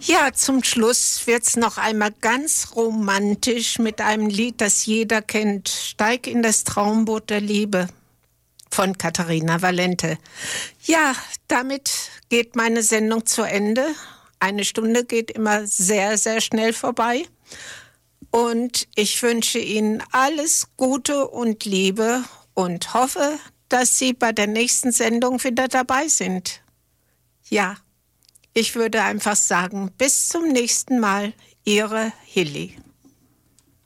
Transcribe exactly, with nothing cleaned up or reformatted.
Ja, zum Schluss wird's noch einmal ganz romantisch mit einem Lied, das jeder kennt. Steig in das Traumboot der Liebe von Katharina Valente. Ja, damit geht meine Sendung zu Ende. Eine Stunde geht immer sehr, sehr schnell vorbei. Und ich wünsche Ihnen alles Gute und Liebe und hoffe, dass Sie bei der nächsten Sendung wieder dabei sind. Ja, ich würde einfach sagen, bis zum nächsten Mal, Ihre Hilly.